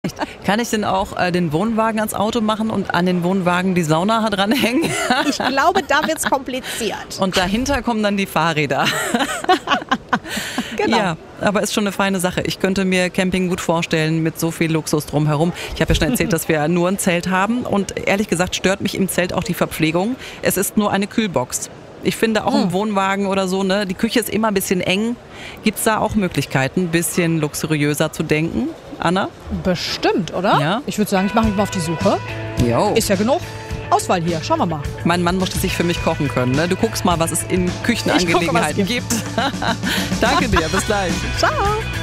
Kann ich denn auch den Wohnwagen ans Auto machen und an den Wohnwagen die Sauna dranhängen? Ich glaube, da wird's kompliziert. Und dahinter kommen dann die Fahrräder. Genau. Ja, aber ist schon eine feine Sache. Ich könnte mir Camping gut vorstellen mit so viel Luxus drumherum. Ich habe ja schon erzählt, dass wir nur ein Zelt haben und ehrlich gesagt stört mich im Zelt auch die Verpflegung. Es ist nur eine Kühlbox. Ich finde auch im Wohnwagen oder so, ne, die Küche ist immer ein bisschen eng. Gibt es da auch Möglichkeiten, ein bisschen luxuriöser zu denken, Anna? Bestimmt, oder? Ja. Ich würde sagen, ich mache mich mal auf die Suche. Jo. Ist ja genug Auswahl hier. Schauen wir mal. Mein Mann muss sich für mich kochen können. Ne? Du guckst mal, was es in Küchenangelegenheiten gibt. Danke dir, bis gleich. Ciao.